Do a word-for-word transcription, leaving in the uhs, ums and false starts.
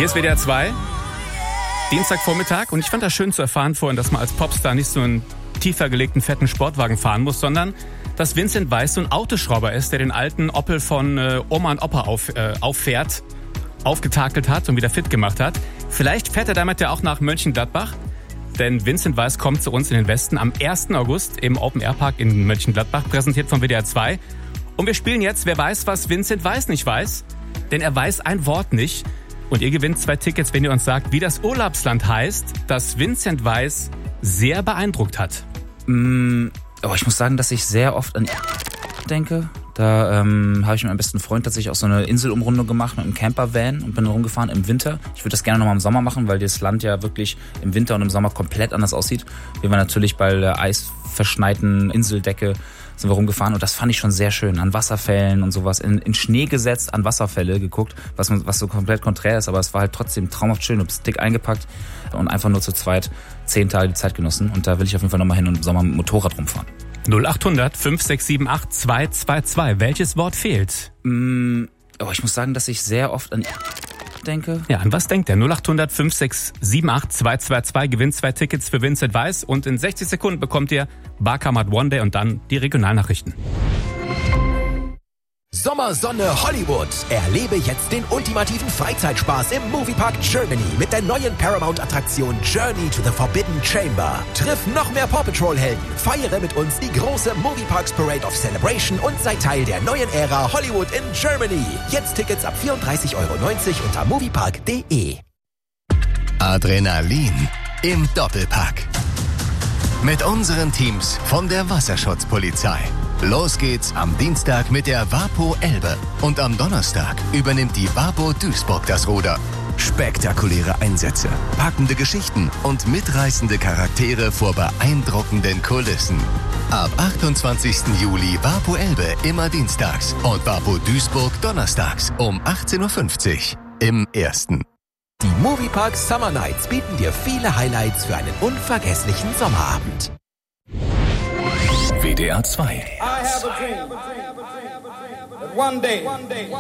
Hier ist W D R zwei, Dienstagvormittag, und ich fand das schön zu erfahren vorhin, dass man als Popstar nicht so einen tiefer gelegten, fetten Sportwagen fahren muss, sondern dass Vincent Weiss so ein Autoschrauber ist, der den alten Opel von äh, Oma und Opa auf, äh, auffährt, aufgetakelt hat und wieder fit gemacht hat. Vielleicht fährt er damit ja auch nach Mönchengladbach, denn Vincent Weiss kommt zu uns in den Westen am ersten August im Open-Air-Park in Mönchengladbach, präsentiert von W D R zwei. Und wir spielen jetzt Wer weiß, was Vincent Weiss nicht weiß, denn er weiß ein Wort nicht. Und ihr gewinnt zwei Tickets, wenn ihr uns sagt, wie das Urlaubsland heißt, das Vincent Weiss sehr beeindruckt hat. Mm, oh, ich muss sagen, dass ich sehr oft an denke. Da ähm, habe ich mit meinem besten Freund tatsächlich auch so eine Inselumrundung gemacht mit einem Campervan und bin rumgefahren im Winter. Ich würde das gerne nochmal im Sommer machen, weil das Land ja wirklich im Winter und im Sommer komplett anders aussieht. Wir waren natürlich bei der eisverschneiten Inseldecke sind wir rumgefahren und das fand ich schon sehr schön. An Wasserfällen und sowas, in, in Schnee gesetzt, an Wasserfälle geguckt, was, was so komplett konträr ist, aber es war halt trotzdem traumhaft schön. Du bist dick eingepackt und einfach nur zu zweit zehn Tage die Zeit genossen und da will ich auf jeden Fall nochmal hin und im Sommer mit dem Motorrad rumfahren. null acht hundert fünf sechs sieben acht zwei zwei zwei. Welches Wort fehlt? Mm, oh, ich muss sagen, dass ich sehr oft an denke. Ja, an was denkt der? null acht hundert fünf sechs sieben acht zwei zwei zwei. Gewinnt zwei Tickets für Vincent Weiss und in sechzig Sekunden bekommt ihr Barkamat One Day und dann die Regionalnachrichten. Sommersonne Hollywood. Erlebe jetzt den ultimativen Freizeitspaß im Moviepark Germany mit der neuen Paramount-Attraktion Journey to the Forbidden Chamber. Triff noch mehr Paw Patrol-Helden, feiere mit uns die große Movieparks Parade of Celebration und sei Teil der neuen Ära Hollywood in Germany. Jetzt Tickets ab vierunddreißig Euro neunzig unter moviepark punkt de. Adrenalin im Doppelpack. Mit unseren Teams von der Wasserschutzpolizei. Los geht's am Dienstag mit der WaPo Elbe und am Donnerstag übernimmt die WaPo Duisburg das Ruder. Spektakuläre Einsätze, packende Geschichten und mitreißende Charaktere vor beeindruckenden Kulissen. Ab achtundzwanzigsten Juli WaPo Elbe immer dienstags und WaPo Duisburg donnerstags um achtzehn Uhr fünfzig im Ersten. Die Moviepark Summer Nights bieten dir viele Highlights für einen unvergesslichen Sommerabend. W D R zwei. I have a dream that one day